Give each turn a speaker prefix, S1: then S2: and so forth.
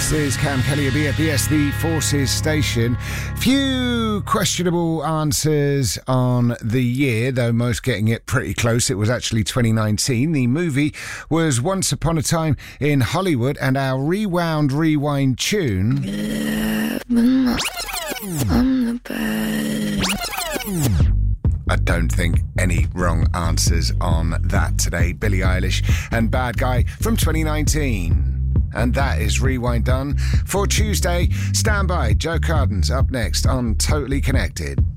S1: This is Cam Kelly of BFBS, the Forces station. Few questionable answers on the year, though most getting it pretty close. It was actually 2019. The movie was Once Upon a Time in Hollywood, and our rewind tune...
S2: I'm the bad.
S1: I don't think any wrong answers on that today. Billie Eilish and Bad Guy from 2019. And that is Rewind done for Tuesday. Stand by. Joe Carden's up next on Totally Connected.